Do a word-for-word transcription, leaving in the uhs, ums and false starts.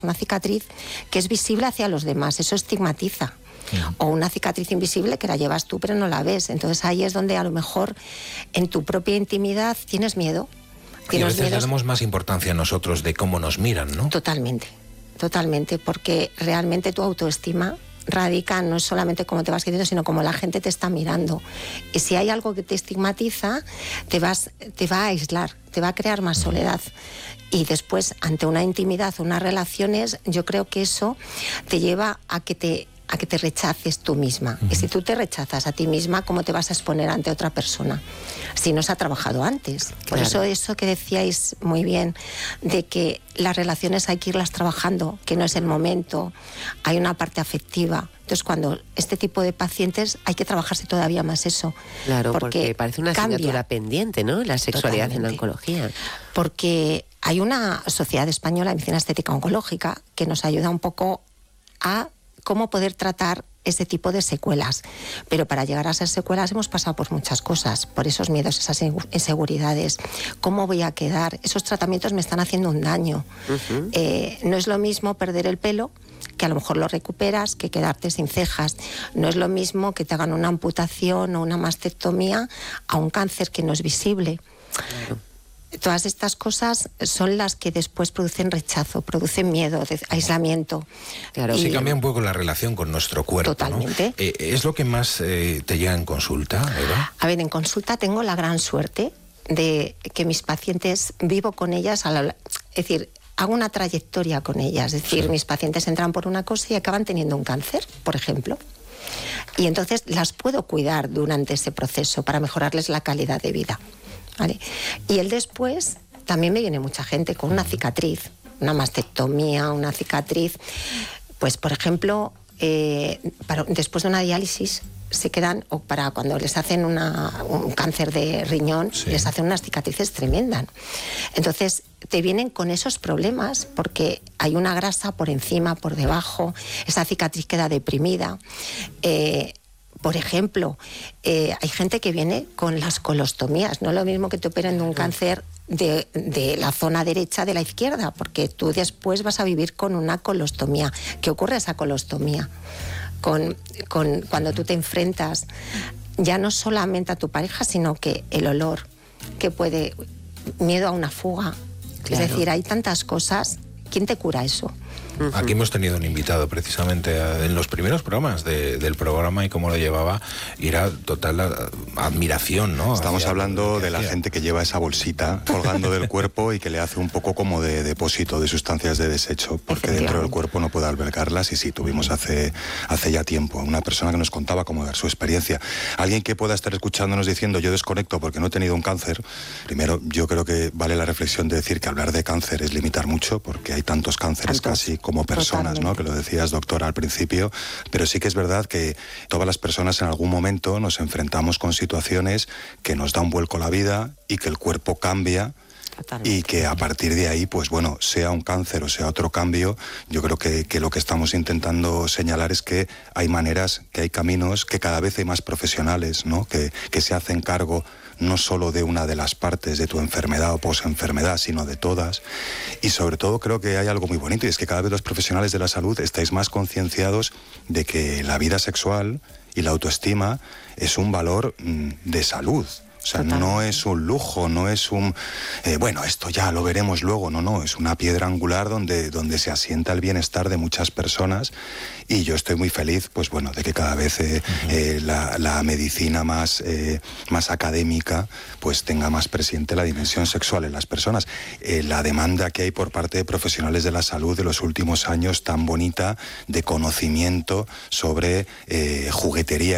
Una cicatriz que es visible hacia los demás, eso estigmatiza. O una cicatriz invisible que la llevas tú pero no la ves. Entonces ahí es donde a lo mejor en tu propia intimidad tienes miedo. Y a veces le damos más importancia a nosotros de cómo nos miran, ¿no? Totalmente, totalmente, porque realmente tu autoestima radica no es solamente cómo te vas queriendo, sino cómo la gente te está mirando. Y si hay algo que te estigmatiza, te, vas, te va a aislar, te va a crear más soledad. Y después, ante una intimidad, unas relaciones, yo creo que eso te lleva a que te... a que te rechaces tú misma. Uh-huh. Y si tú te rechazas a ti misma, ¿cómo te vas a exponer ante otra persona? Si no se ha trabajado antes. Claro. Por eso eso que decíais muy bien, de que las relaciones hay que irlas trabajando, que no es el momento, hay una parte afectiva. Entonces, cuando este tipo de pacientes hay que trabajarse todavía más eso. Claro, porque, porque parece una cambia. asignatura pendiente, ¿no? La sexualidad Totalmente. En la oncología. Porque hay una Sociedad Española de Medicina Estética Oncológica que nos ayuda un poco a cómo poder tratar ese tipo de secuelas. Pero para llegar a esas secuelas hemos pasado por muchas cosas, por esos miedos, esas inseguridades. ¿Cómo voy a quedar? Esos tratamientos me están haciendo un daño. Uh-huh. Eh, no es lo mismo perder el pelo, que a lo mejor lo recuperas, que quedarte sin cejas. No es lo mismo que te hagan una amputación o una mastectomía a un cáncer que no es visible. Claro. Todas estas cosas son las que después producen rechazo, producen miedo, aislamiento. Claro, y sí cambia un poco la relación con nuestro cuerpo. Totalmente. ¿No? Eh, ¿Es lo que más eh, te llega en consulta, Eva? A ver, en consulta tengo la gran suerte de que mis pacientes, vivo con ellas, a la, es decir, hago una trayectoria con ellas. Es decir, sí. Mis pacientes entran por una cosa y acaban teniendo un cáncer, por ejemplo. Y entonces las puedo cuidar durante ese proceso para mejorarles la calidad de vida. ¿Vale? Y el después, también me viene mucha gente con una cicatriz, una mastectomía, una cicatriz. Pues, por ejemplo, eh, para, después de una diálisis, se quedan, o para cuando les hacen una, un cáncer de riñón, sí. Les hacen unas cicatrices tremendas. Entonces, te vienen con esos problemas porque hay una grasa por encima, por debajo, esa cicatriz queda deprimida. Eh, Por ejemplo, eh, hay gente que viene con las colostomías. No es lo mismo que te operen de un cáncer de, de la zona derecha de la izquierda, porque tú después vas a vivir con una colostomía. ¿Qué ocurre esa colostomía? Con, con, cuando tú te enfrentas ya no solamente a tu pareja, sino que el olor, que puede, miedo a una fuga. Claro. Es decir, hay tantas cosas. ¿Quién te cura eso? Aquí hemos tenido un invitado precisamente a, en los primeros programas de, del programa, y cómo lo llevaba, y era total a, admiración, ¿no? Estamos hacia hablando de la hacía. gente que lleva esa bolsita colgando del cuerpo y que le hace un poco como de depósito de sustancias de desecho, porque dentro del cuerpo no puede albergarlas. Y sí, tuvimos hace, hace ya tiempo una persona que nos contaba cómo dar su experiencia. Alguien que pueda estar escuchándonos diciendo yo desconecto porque no he tenido un cáncer. Primero, yo creo que vale la reflexión de decir que hablar de cáncer es limitar mucho, porque hay tantos cánceres ¿Tantos? casi como personas, ¿no? Que lo decías, doctora, al principio, pero sí que es verdad que todas las personas en algún momento nos enfrentamos con situaciones que nos da un vuelco la vida y que el cuerpo cambia. Totalmente. Y que a partir de ahí, pues bueno, sea un cáncer o sea otro cambio, yo creo que, que lo que estamos intentando señalar es que hay maneras, que hay caminos, que cada vez hay más profesionales, ¿no? Que, que se hacen cargo no solo de una de las partes de tu enfermedad o posenfermedad, sino de todas. Y sobre todo creo que hay algo muy bonito, y es que cada vez los profesionales de la salud estáis más concienciados de que la vida sexual y la autoestima es un valor mmm, de salud. O sea, Total. no es un lujo, no es un... Eh, bueno, esto ya lo veremos luego, no, no, es una piedra angular donde, donde se asienta el bienestar de muchas personas, y yo estoy muy feliz, pues bueno, de que cada vez eh, uh-huh. eh, la, la medicina más, eh, más académica pues tenga más presente la dimensión sexual en las personas. Eh, la demanda que hay por parte de profesionales de la salud de los últimos años tan bonita de conocimiento sobre eh, juguetería